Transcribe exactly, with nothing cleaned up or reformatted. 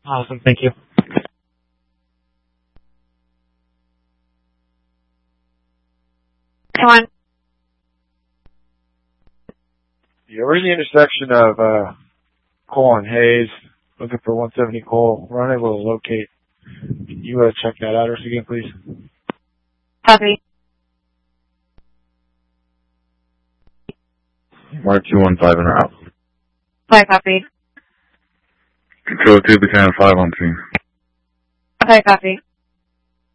Awesome. Thank you. Come on. Yeah, we're in the intersection of uh, Cole and Hayes, looking for one seventy Cole. We're unable to locate. Can you uh, check that address again, please? Copy. Mark two one five and out. Okay, copy. Control two, Battalion five on scene. Okay, copy.